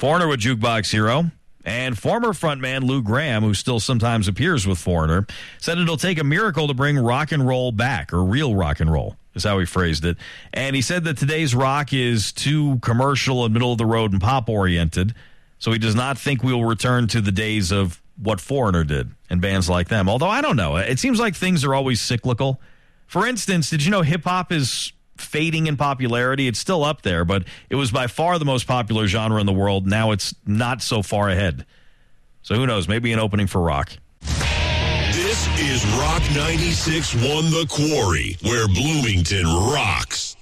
Foreigner with Jukebox Hero. And former frontman Lou Gramm, who still sometimes appears with Foreigner, said it'll take a miracle to bring rock and roll back, or real rock and roll, is how he phrased it. And he said that today's rock is too commercial and middle-of-the-road and pop-oriented, so he does not think we will return to the days of what Foreigner did and bands like them. Although, I don't know. It seems like things are always cyclical. For instance, did you know hip-hop is fading in popularity? It's still up there, but it was by far the most popular genre in the world. Now it's not so far ahead. So who knows? Maybe an opening for rock. This is Rock 96.1 The Quarry, where Bloomington rocks.